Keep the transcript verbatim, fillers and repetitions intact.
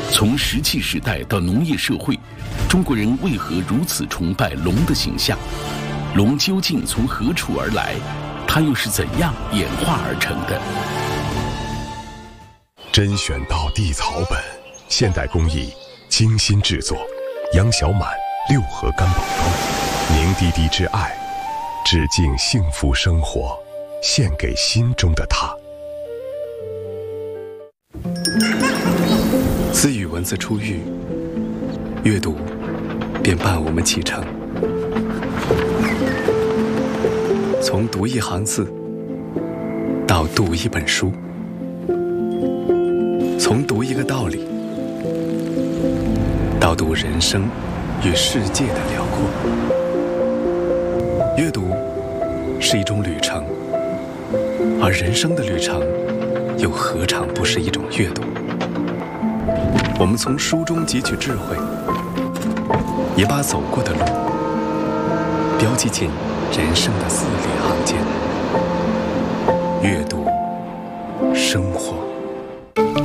从石器时代到农业社会，中国人为何如此崇拜龙的形象？龙究竟从何处而来？它又是怎样演化而成的？ 甄选道地草本，现代工艺，精心制作。杨小满六合干宝膏，凝滴滴之爱，致敬幸福生活，献给心中的他。 自与文字初遇，阅读便伴我们启程。从读一行字到读一本书，从读一个道理到读人生与世界的辽阔。阅读是一种旅程，而人生的旅程又何尝不是一种阅读？我们从书中汲取智慧，也把走过的路标记进人生的字里行间。阅读，生活。